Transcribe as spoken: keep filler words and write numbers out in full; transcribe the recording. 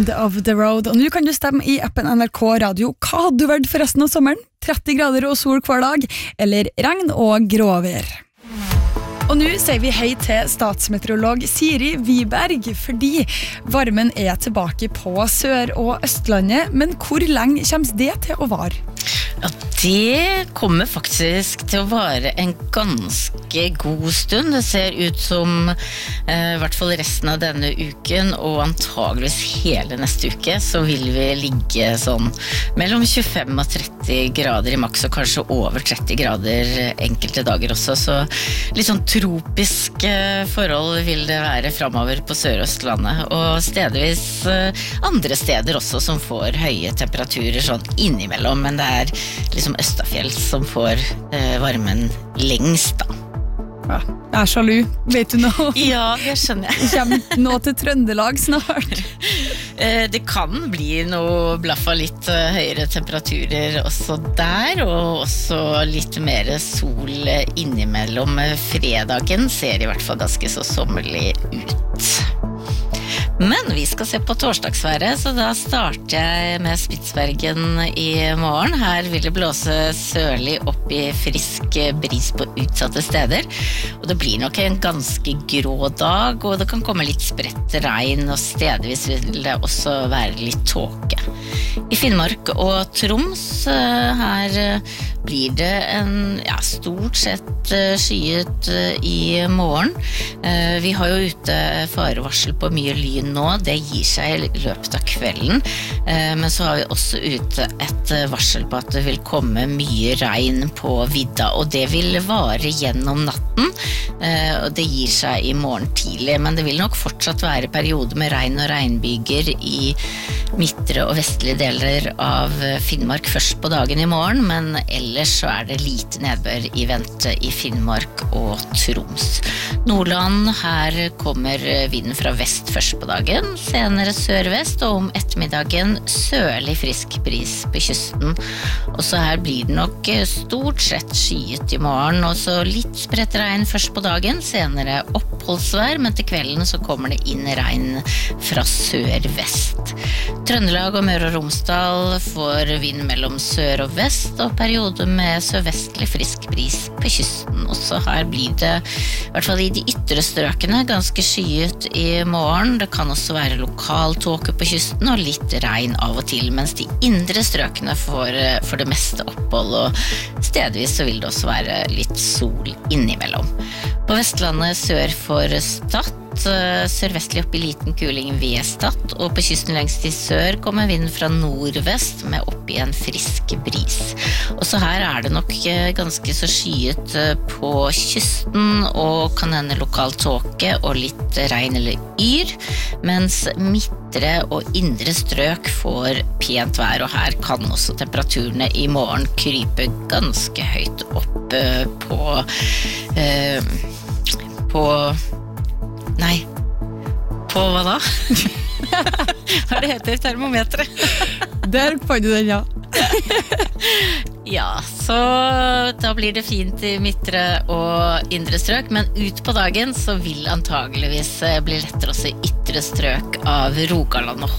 End of the Road. Og nå kan du stemme i appen N R K Radio. Hva hadde du vært for resten av sommeren? tretti grader og sol hver dag, eller regn og gråvær? Og nå sier vi hei til statsmeteorolog Siri Wiberg, fordi varmen er tilbake på Sør- og Østlandet, men hvor lenge kommer det til å vare? Ja, det kommer faktisk til å vare en ganske god stund. Det ser ut som eh, i hvert fall resten av denne uken og antageligvis hele neste uke så vil vi ligge sånn mellom tjuefem og tretti grader i maks og kanskje over tretti grader enkelte dager også, så litt sånn tropiske forhold vil det være fremover på Sør-Østlandet og stedvis eh, andre steder også som får høye temperaturer sånn innimellom, men det er liksom Østafjell som får eh, varmen lengst da. Ja, jeg er sjalu, vet du nå? Ja, det skjønner jeg. Jeg kommer nå til Trøndelag snart. eh, Det kan bli noe blaffa litt uh, høyere temperaturer også der, og også litt mer sol innimellom. Fredagen ser i hvert fall ganske så sommerlig ut. Men vi skal se på torsdagsværet, så da starter jeg med Spitsbergen i morgen. Her vil det blåse sørlig opp i frisk bris på utsatte steder. Og det blir nok en ganske grå dag, og det kan komme litt spredt regn, og stedvis vil det også være litt tåke. I Finnmark og Troms, her blir det en ja, stort sett skyet i morgen. Vi har jo ute farevarsel på mye lyn nå, det gir seg i løpet av kvelden, men så har vi også ute et varsel på at det vil komme mye regn på vidda, og det vil vare gjennom natten, og det gir seg i morgen tidlig, men det vil nok fortsatt være perioder med regn og regnbyger i midtre og vestlige deler av Finnmark først på dagen i morgen, men ellers så er det lite nedbør i vente i Finnmark og Troms. Nordland, her kommer vinden fra vest først på dagen, senere sørvest, og om ettermiddagen sørlig frisk bris på kysten. Og så her blir det nok stort sett skyet i morgen, og så litt spredt regn først på dagen, senere oppholdsvær, men til kvelden så kommer det inn regn fra sør-vest. Trøndelag og Møre og Romsdal får vind mellom sør og vest, og perioder med sørvestlig frisk bris på kysten. Og så her blir det, i hvert fall i de ytre strøkene, ganske skyet i morgen. Det kan også være lokal tåke på kysten og litt regn av og til, mens de indre strøkene får for det meste opphold, og stedvis så vil det også være litt sol innimellom. På Vestlandet sør for Stad, sørvestlig opp i liten kuling ved Stad, og på kysten lengst i sør kommer vinden fra nordvest med opp i en frisk bris. Og så her er det nok ganske så skyet på kysten, og kan hende lokal tåke og litt regn eller yr, mens midtre og indre strøk får pent vær, og her kan også temperaturene i morgen krype ganske høyt opp på eh, på Nei, på hva da? Hva det heter termometret? Der fant du den, ja. Ja, så da blir det fint i midtre og indre strøk, men ut på dagen så vil antageligvis bli lettere også i ytre strøk av Rogaland og